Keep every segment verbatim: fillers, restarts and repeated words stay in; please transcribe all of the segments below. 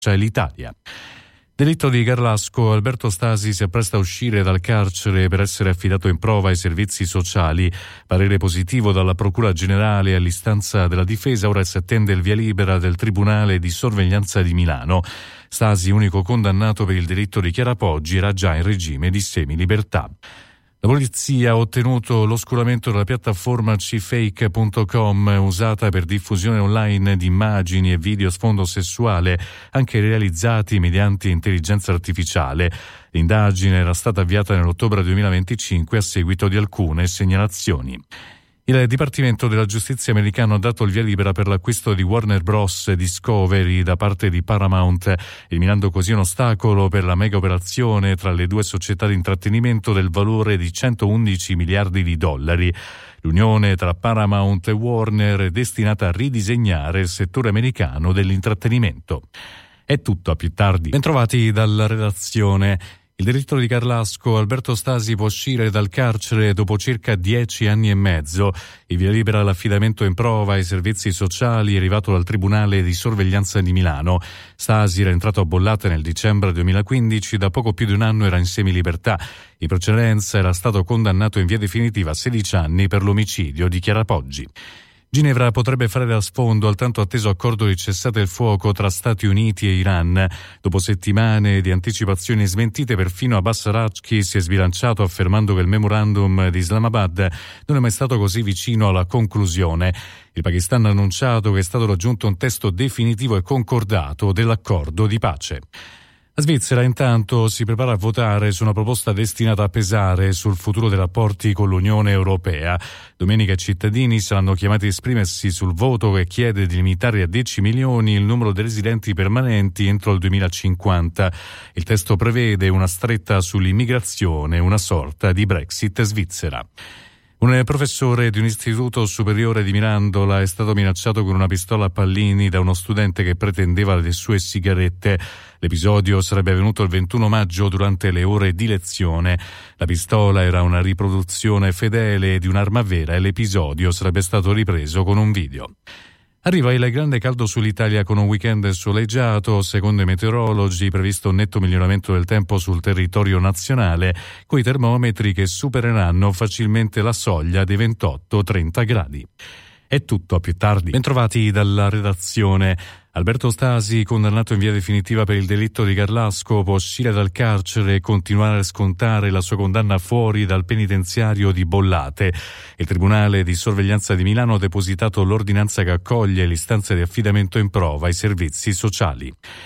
c'è l'Italia. Delitto di Garlasco, Alberto Stasi si appresta a uscire dal carcere per essere affidato in prova ai servizi sociali. Parere positivo dalla Procura Generale all'istanza della difesa, ora si attende il via libera del Tribunale di Sorveglianza di Milano. Stasi, unico condannato per il delitto di Chiara Poggi, era già in regime di semilibertà. La polizia ha ottenuto l'oscuramento della piattaforma c fake punto com usata per diffusione online di immagini e video a sfondo sessuale, anche realizzati mediante intelligenza artificiale. L'indagine era stata avviata nell'ottobre duemilaventicinque a seguito di alcune segnalazioni. Il Dipartimento della Giustizia americano ha dato il via libera per l'acquisto di Warner Bros. Discovery da parte di Paramount, eliminando così un ostacolo per la mega operazione tra le due società di intrattenimento del valore di centoundici miliardi di dollari. L'unione tra Paramount e Warner è destinata a ridisegnare il settore americano dell'intrattenimento. È tutto, a più tardi. Bentrovati dalla redazione. Il delitto di Garlasco, Alberto Stasi può uscire dal carcere dopo circa dieci anni e mezzo. Il via libera all'affidamento in prova ai servizi sociali è arrivato dal Tribunale di Sorveglianza di Milano. Stasi era entrato a Bollate nel dicembre duemilaquindici, da poco più di un anno era in semilibertà. In precedenza era stato condannato in via definitiva a sedici anni per l'omicidio di Chiara Poggi. Ginevra potrebbe fare da sfondo al tanto atteso accordo di cessate il fuoco tra Stati Uniti e Iran. Dopo settimane di anticipazioni smentite, perfino Abbas Araghchi si è sbilanciato affermando che il memorandum di Islamabad non è mai stato così vicino alla conclusione. Il Pakistan ha annunciato che è stato raggiunto un testo definitivo e concordato dell'accordo di pace. La Svizzera intanto si prepara a votare su una proposta destinata a pesare sul futuro dei rapporti con l'Unione Europea. Domenica i cittadini saranno chiamati a esprimersi sul voto che chiede di limitare a dieci milioni il numero di residenti permanenti entro il duemilacinquanta. Il testo prevede una stretta sull'immigrazione, una sorta di Brexit svizzera. Un professore di un istituto superiore di Mirandola è stato minacciato con una pistola a pallini da uno studente che pretendeva le sue sigarette. L'episodio sarebbe avvenuto il ventuno maggio durante le ore di lezione. La pistola era una riproduzione fedele di un'arma vera e l'episodio sarebbe stato ripreso con un video. Arriva il grande caldo sull'Italia con un weekend soleggiato, secondo i meteorologi previsto un netto miglioramento del tempo sul territorio nazionale, coi termometri che supereranno facilmente la soglia dei ventotto trenta gradi. È tutto, a più tardi. Bentrovati dalla redazione. Alberto Stasi, condannato in via definitiva per il delitto di Garlasco, può uscire dal carcere e continuare a scontare la sua condanna fuori dal penitenziario di Bollate. Il Tribunale di Sorveglianza di Milano ha depositato l'ordinanza che accoglie l'istanza di affidamento in prova ai servizi sociali.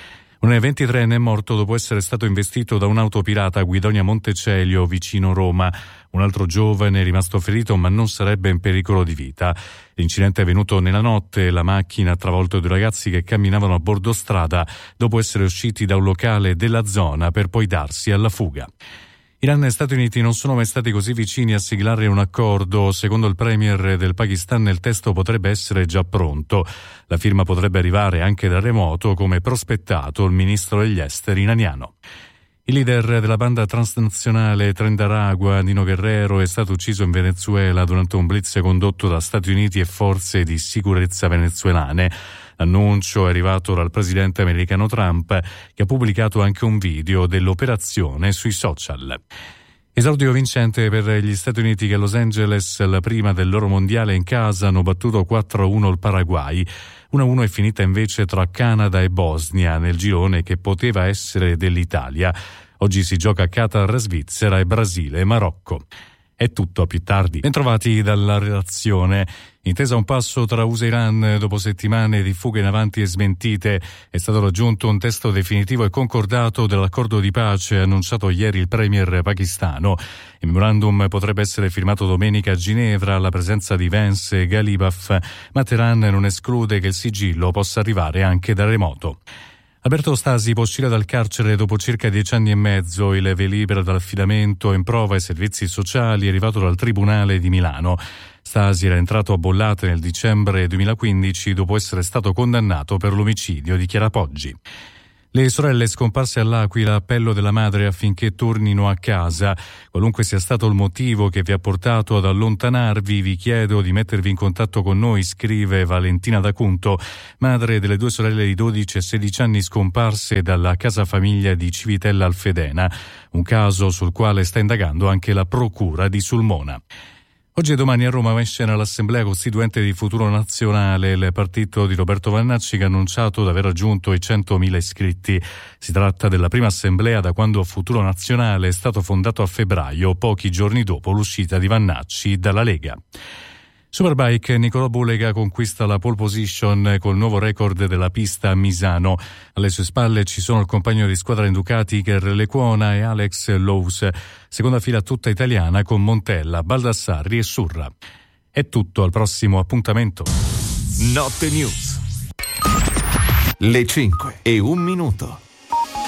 Un ventitreenne è morto dopo essere stato investito da un'auto pirata a Guidonia Montecelio, vicino Roma. Un altro giovane è rimasto ferito ma non sarebbe in pericolo di vita. L'incidente è avvenuto nella notte. La macchina ha travolto due ragazzi che camminavano a bordo strada dopo essere usciti da un locale della zona per poi darsi alla fuga. Iran e Stati Uniti non sono mai stati così vicini a siglare un accordo. Secondo il premier del Pakistan il testo potrebbe essere già pronto. La firma potrebbe arrivare anche da remoto, come prospettato il ministro degli esteri iraniano. Il leader della banda transnazionale Trendaragua, Nino Guerrero, è stato ucciso in Venezuela durante un blitz condotto da Stati Uniti e forze di sicurezza venezuelane. L'annuncio è arrivato dal presidente americano Trump, che ha pubblicato anche un video dell'operazione sui social. Esordio vincente per gli Stati Uniti che a Los Angeles, la prima del loro mondiale in casa, hanno battuto quattro a uno il Paraguay. uno a uno è finita invece tra Canada e Bosnia nel girone che poteva essere dell'Italia. Oggi si gioca Qatar, Svizzera e Brasile e Marocco. È tutto, a più tardi. Bentrovati dalla redazione. Intesa un passo tra U S A e Iran dopo settimane di fughe in avanti e smentite, è stato raggiunto un testo definitivo e concordato dell'accordo di pace annunciato ieri il premier pakistano. Il memorandum potrebbe essere firmato domenica a Ginevra alla presenza di Vance e Ghalibaf, ma Teheran non esclude che il sigillo possa arrivare anche da remoto. Alberto Stasi può uscire dal carcere dopo circa dieci anni e mezzo. Il via libera dall'affidamento in prova ai servizi sociali è arrivato dal Tribunale di Milano. Stasi era entrato a Bollate nel dicembre duemilaquindici dopo essere stato condannato per l'omicidio di Chiara Poggi. Le sorelle scomparse all'Aquila, appello della madre affinché tornino a casa. Qualunque sia stato il motivo che vi ha portato ad allontanarvi, vi chiedo di mettervi in contatto con noi, scrive Valentina D'Acunto, madre delle due sorelle di dodici e sedici anni scomparse dalla casa famiglia di Civitella Alfedena, un caso sul quale sta indagando anche la procura di Sulmona. Oggi e domani a Roma va in scena l'Assemblea Costituente di Futuro Nazionale, il partito di Roberto Vannacci che ha annunciato di aver raggiunto i centomila iscritti. Si tratta della prima assemblea da quando Futuro Nazionale è stato fondato a febbraio, pochi giorni dopo l'uscita di Vannacci dalla Lega. Superbike, Nicolò Bulega conquista la pole position col nuovo record della pista a Misano. Alle sue spalle ci sono il compagno di squadra in Ducati Iker Lecuona e Alex Lowe's. Seconda fila tutta italiana con Montella, Baldassarri e Surra. È tutto, al prossimo appuntamento. Notte News. Le cinque e un minuto.